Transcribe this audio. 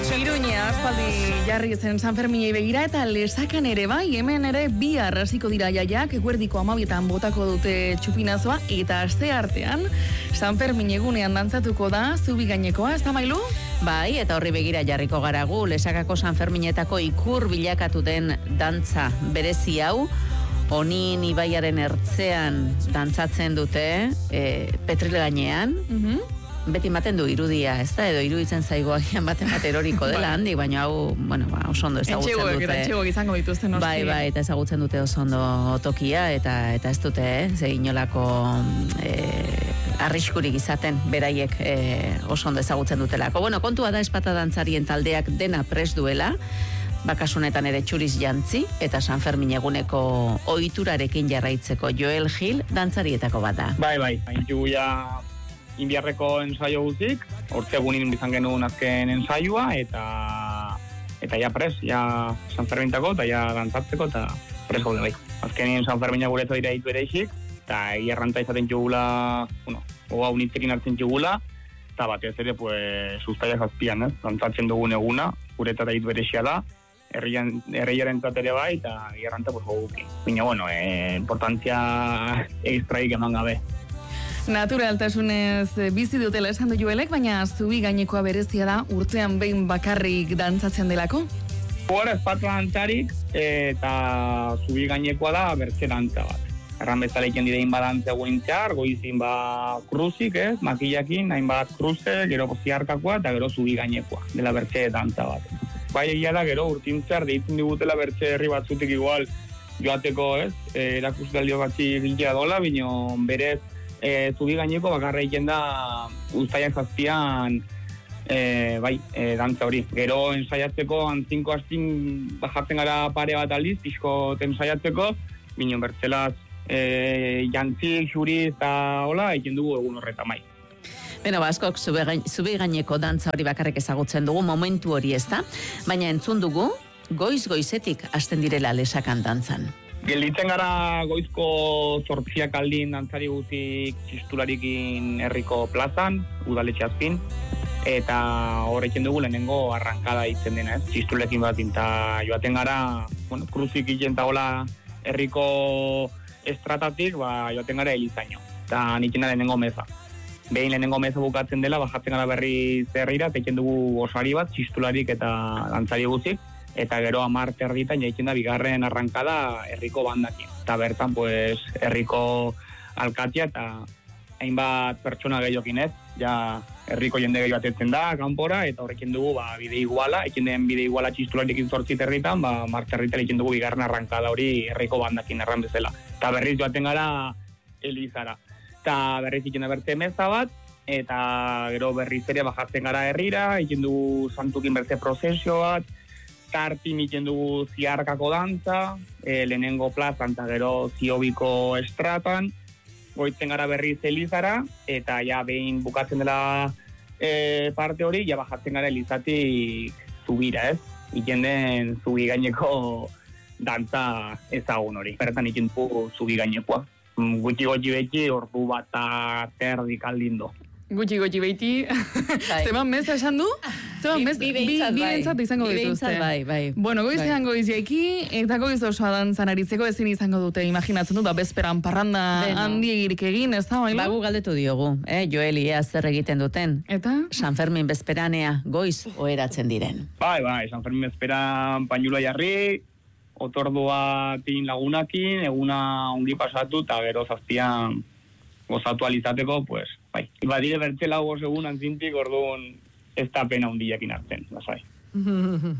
Iruña, aspaldi jarri zen San Ferminei begira eta Lesakan ere bai, hemen ere bihar hasiko dira jaiak, eguerdiko 12etan botako dute txupinazoa eta aste artean San Fermin egunean dantzatuko da zubi gainekoa, ez da Mailu? Bai, eta horri begira jarriko gara gu, Lesakako San Ferminetako ikur bilakatu den dantza berezi hau, Onin ibaiaren ertzean dantzatzen dute, Petril gainean, beti ematen du irudia, ez da, edo iruditzen zaigo agian baten bat eroriko dela handik, baina hau, bueno, oso ondo ezagutzen dute. Etxegoek izango dituzten noski. Bai, eta ezagutzen dute oso ondo tokia, eta ez dute, ze inolako arriskurik izaten, beraiek oso ondo ezagutzen dutelako. Bueno, kontua da espata dantzarien taldeak dena prest duela, bakasunetan ere txuriz jantzi, eta San Fermin eguneko ohiturarekin jarraitzeko Joel Gil dantzarietako bat da. Bai, haintxugu ja inbiarreko ensaio guzik, hortzegunin izan genuen azken ensaioa, eta ja pres, ja San Fermintako, eta ja dantzatzeko, eta pres gaude bai. Azkenien San Fermina guretzat dira ditu ere isik, eta erranta izaten txugula, oga unitzekin hartzen txugula, eta batez ere, pues, sustaia zazpian, dantzatzen dugun eguna, guretzat ditu ere da, herriaren ere bai, eta erranta, pues, goguki. Baina, bueno, importantzia extraik eman gabe. Naturaltasunez bizi dutela esan du Joelek, baina zubi gainekoa berezia da urtean behin bakarrik dantzatzen delako? Gora espatu dantzarik eta zubi gainekoa da bertze dantza bat. Erran bezala iken direin badantza egun intxar, goizin kruzik, makillakin, hain bat kruze, gero ziarkakoa eta gero zubi gainekoa, dela bertze dantza bat. Bai egia da gero urtintzar deitzen digutela bertze herri batzutik igual joateko, erakustaldio batzi gilea dola, bino berez zubi gaineko bakarra iken da uztaiak zazpian dantza hori. Gero ensaiatzeko antzinko astin bajatzen gara pare bat aldiz, pixko ensaiatzeko, bino bertzelaz jantzik, xuriz eta hola, iken dugu egun horretan bai. Beno, askok zubi gaineko dantza hori bakarrik ezagutzen dugu momentu hori ez da, baina entzun dugu goiz-goizetik hasten direla Lesakan dantzan. Gelditzen gara goizko 8 aldin dantzari guzik txistularikin herriko plazan, udaletxe azpin, eta horrekin dugu lehenengo arrankada ditzen dena, txistulekin bat, eta joaten gara, kruzik iken taola herriko estratatik, joaten gara elizaino, eta nikena lehenengo meza. Behin lehenengo meza bukatzen dela, bajatzen gara berri zerrira, eta iken dugu osari bat, txistularik eta dantzari guzik, eta gero 10 erditan jaitzen da bigarren arrankada herriko bandakin. Eta bertan, pues, herriko alkatia eta hainbat pertsona gehiokin ja herriko jende gehiago batetzen da, kanpora, eta horrekin dugu bide iguala, ekin den bide iguala txistularekin 8 herritan, 10 herritan ekin dugu bigarren arrankada hori herriko bandakin erran bezala. Eta berriz joaten gara Elizara. Eta berriz ikin da bertze meza bat, eta gero berriz ere bajatzen gara herrira, ekin dugu santukin bertze prozesio bat, tartin iken dugu ziarkako dantza, lehenengo plazan eta gero ziobiko estratan, goitzen gara berriz Elizara, eta ja behin bukatzen dela parte hori, ja bajatzen gara Elizatik zubira, iken den zubi gaineko dantza ezagun hori. Bertan iken dugu zubi gainekoa. Gutxi beti ordu bat eta terdik aldindo. Gutxi behiti. Zeman meza esan du? Bi behintzat izango dituzte. Bai. Bueno, goizean goiz jaiki, eta goiz osoa dantzan aritzeko ezin izango dute, imaginatzen du, da bezperan parranda handiegirik egin, ez da, Mailu? Bagu galdetu diogu, Joeli, zer egiten duten. Eta? San Fermin bezperanea goiz oheratzen diren. Bai, San Fermin bezperan painula jarri, otordua tin lagunakin, eguna ongi pasatu, eta gero zazpian gozatu alizateko, pues, bai. Badire bertzela goz egun antzintik, orduan ez da pena hundiakin hartzen, lasai.